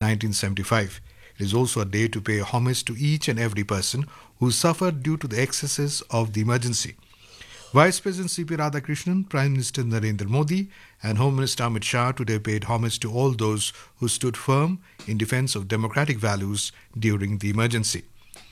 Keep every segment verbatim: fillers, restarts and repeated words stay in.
nineteen seventy-five. It is also a day to pay homage to each and every person who suffered due to the excesses of the emergency. Vice President C P Radhakrishnan, Prime Minister Narendra Modi and Home Minister Amit Shah today paid homage to all those who stood firm in defense of democratic values during the emergency.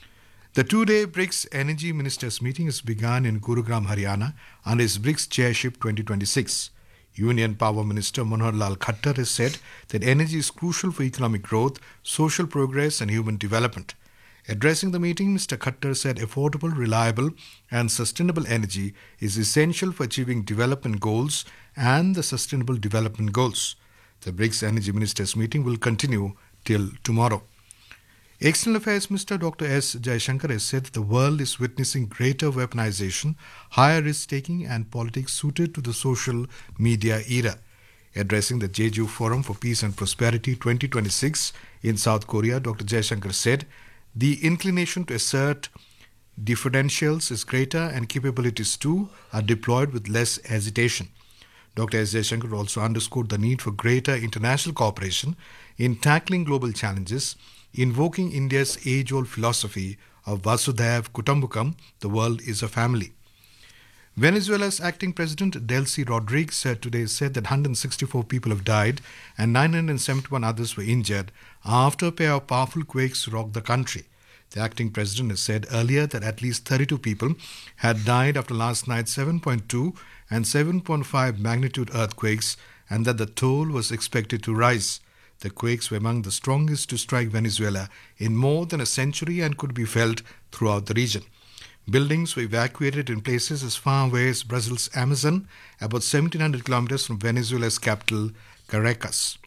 The two-day BRICS Energy Ministers meeting has begun in Gurugram, Haryana under its BRICS Chairship twenty twenty-six. Union Power Minister Manohar Lal Khattar has said that energy is crucial for economic growth, social progress and human development. Addressing the meeting, Mister Khattar said affordable, reliable and sustainable energy is essential for achieving development goals and the sustainable development goals. The BRICS Energy Ministers meeting will continue till tomorrow. External Affairs Minister Doctor S. Jaishankar has said that the world is witnessing greater weaponization, higher risk-taking and politics suited to the social media era. Addressing the Jeju Forum for Peace and Prosperity twenty twenty-six in South Korea, Doctor Jaishankar said, the inclination to assert differentials is greater and capabilities too are deployed with less hesitation. Doctor S. Jaishankar also underscored the need for greater international cooperation in tackling global challenges, invoking India's age-old philosophy of Vasudhaiv Kutumbakam, the world is a family. Venezuela's acting president Delcy Rodriguez said today said that one hundred sixty-four people have died and nine hundred seventy-one others were injured after a pair of powerful quakes rocked the country. The acting president has said earlier that at least thirty-two people had died after last night's seven point two and seven point five magnitude earthquakes and that the toll was expected to rise. The quakes were among the strongest to strike Venezuela in more than a century and could be felt throughout the region. Buildings were evacuated in places as far away as Brazil's Amazon, about seventeen hundred kilometers from Venezuela's capital, Caracas.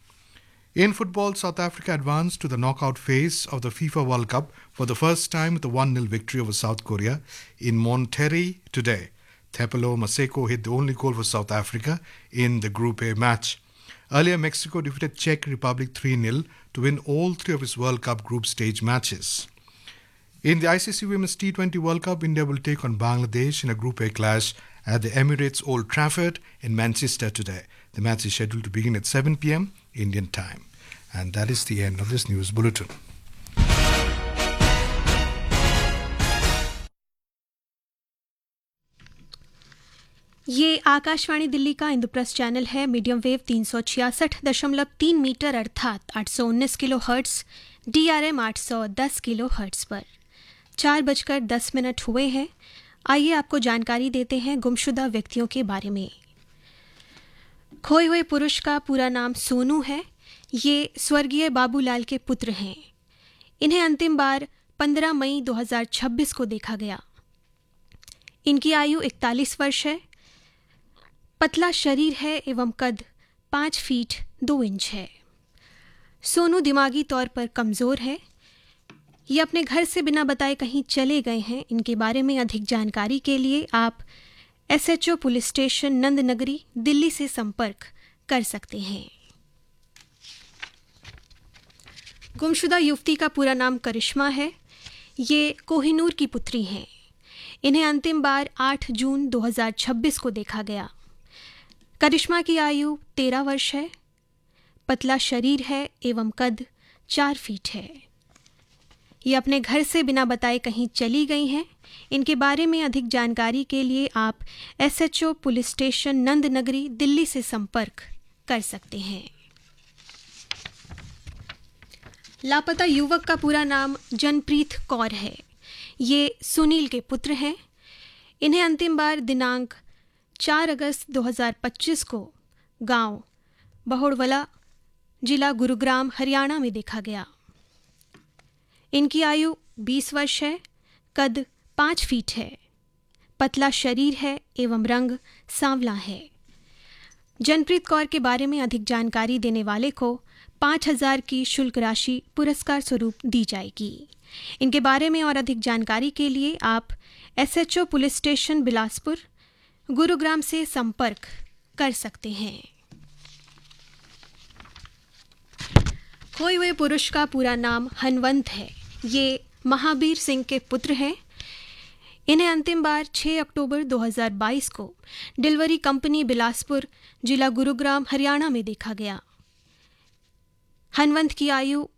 In football, South Africa advanced to the knockout phase of the FIFA World Cup for the first time with a one nil victory over South Korea in Monterrey today. Thepelo Maseko hit the only goal for South Africa in the Group A match. Earlier, Mexico defeated Czech Republic three nil to win all three of its World Cup group stage matches. In the I C C Women's T twenty World Cup, India will take on Bangladesh in a Group A clash at the Emirates Old Trafford in Manchester today. The match is scheduled to begin at seven p.m. Indian time. And that is the end of this news bulletin. ये आकाशवाणी दिल्ली का Indraprastha channel है। Medium wave तीन सौ छियासठ दशमलव तीन metre अर्थात आठ सौ उन्नीस kilo hertz, D R M आठ सौ दस किलो हर्ट्स पर चार बजकर दस मिनट हुए हैं। आइए आपको जानकारी देते हैं गुमशुदा व्यक्तियों के बारे में। खोए हुए पुरुष का पूरा नाम सोनू है। ये स्वर्गीय बाबूलाल के पुत्र हैं। इन्हें अंतिम बार पंद्रह मई दो हज़ार छब्बीस को देखा गया। इनकी आयु इकतालीस वर्ष है। पतला शरीर है एवं कद पाँच फीट दो इंच है। सोनू दिमागी तौर पर कमज़ोर है। ये अपने घर से बिना बताए कहीं चले गए हैं। इनके बारे में अधिक जानकारी के लिए आप S H O police station नंद नगरी दिल्ली से संपर्क कर सकते हैं। गुमशुदा युवती का पूरा नाम करिश्मा है। ये कोहिनूर की पुत्री हैं। इन्हें अंतिम बार आठ जून दो हज़ार छब्बीस को देखा गया। करिश्मा की आयु तेरह वर्ष है। पतला शरीर है एवं कद चार फीट है। ये अपने घर से बिना बताए कहीं चली गई हैं। इनके बारे में अधिक जानकारी के लिए आप S H O police station नंद नगरी दिल्ली से संपर्क कर सकते हैं। लापता युवक का पूरा नाम जनप्रीत कौर है। ये सुनील के पुत्र हैं। इन्हें अंतिम बार दिनांक चार अगस्त दो हज़ार पच्चीस को गांव बहुड़वला, जिला गुरुग्राम, हरियाणा में देखा गया। इनकी आयु बीस वर्ष है। कद पाँच फीट है। पतला शरीर है एवं रंग सांवला है। जनप्रीत कौर के बारे में अधिक जानकारी देने वाले को पाँच हजार की शुल्क राशि पुरस्कार स्वरूप दी जाएगी। इनके बारे में और अधिक जानकारी के लिए आप S H O police station Bilaspur, Gurugram से संपर्क कर सकते हैं। खोए हुए पुरुष का पूरा नाम हनवंत है। ये महावीर सिंह के पुत्र हैं। इन्हें अंतिम बार छह अक्टूबर दो हज़ार बाईस को डिलीवरी कंपनी बिलासपुर, जिला गुरुग्राम, हरियाणा में देखा गया। हनवंत की आयु